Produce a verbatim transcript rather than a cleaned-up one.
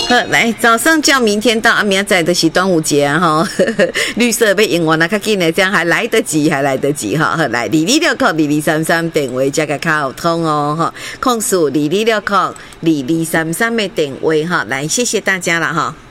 来，早上叫明天到，啊，明仔载就是端午节啊，哈，绿色要用完啊，较紧的，这样还来得及，还来得及哈。来，二二六扣二二三三电话这个卡有通哦，哈，控诉二二六扣二二三三的电话哈，来，谢谢大家了哈。